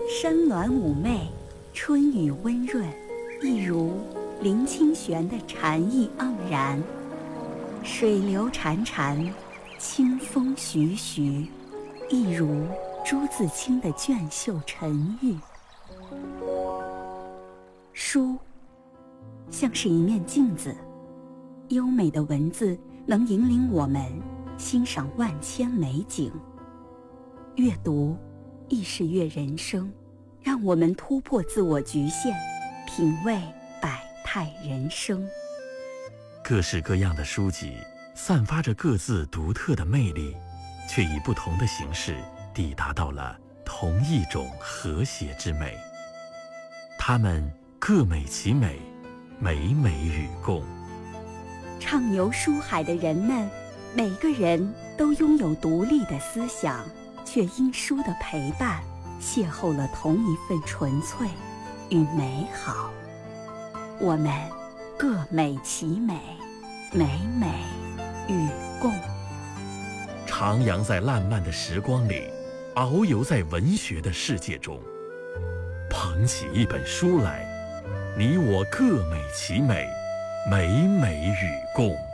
山峦妩媚，春雨温润，一如林清玄的禅意盎然。水流潺潺，清风徐徐，一如朱自清的隽秀沉郁。书像是一面镜子，优美的文字能引领我们欣赏万千美景。阅读亦是阅人生，让我们突破自我局限，品味百态人生。 各式各样的书籍散发着各自独特的魅力，却以不同的形式抵达到了同一种和谐之美。它们各美其美，美美与共。 畅游书海的人们，每个人都拥有独立的思想，却因书的陪伴，邂逅了同一份纯粹与美好。我们各美其美，美美与共。 徜徉在烂漫的时光里，遨游在文学的世界中。捧起一本书来，你我各美其美，美美与共。